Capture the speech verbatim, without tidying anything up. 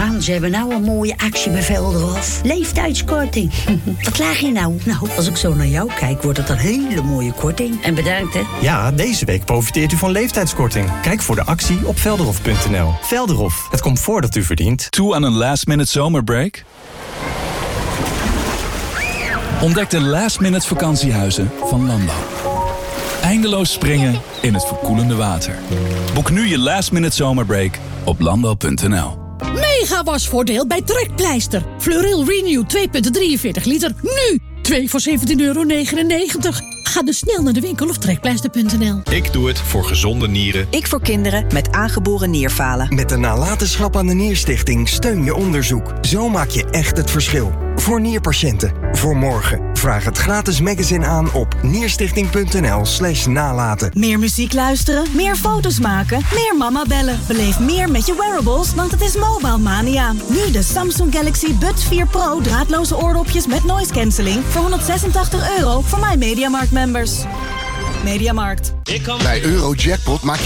Man, ze hebben nou een mooie actie bij Velderhof. Leeftijdskorting. Wat laag je nou? Nou, als ik zo naar jou kijk, wordt het een hele mooie korting. En bedankt, hè. Ja, deze week profiteert u van leeftijdskorting. Kijk voor de actie op velderhof punt n l. Velderhof, het comfort dat u verdient. Toe aan een last-minute zomerbreak? Ontdek de last-minute vakantiehuizen van Landau. Eindeloos springen in het verkoelende water. Boek nu je last-minute zomerbreak op landau punt n l. Mega wasvoordeel bij Trekpleister. Fleuril Renew twee komma drieënveertig liter. Nu! twee voor zeventien euro negenennegentig. Ga dus snel naar de winkel of trekpleister punt n l. Ik doe het voor gezonde nieren. Ik voor kinderen met aangeboren nierfalen. Met de nalatenschap aan de Nierstichting steun je onderzoek. Zo maak je echt het verschil. Voor nierpatiënten. Voor morgen. Vraag het gratis magazine aan op nierstichting punt n l slash nalaten. Meer muziek luisteren, meer foto's maken, meer mama bellen. Beleef meer met je wearables, want het is Mobile Mania. Nu de Samsung Galaxy Buds vier Pro draadloze oordopjes met noise cancelling voor honderdzesentachtig euro voor mijn Mediamarkt members. Mediamarkt. Bij Eurojackpot maak je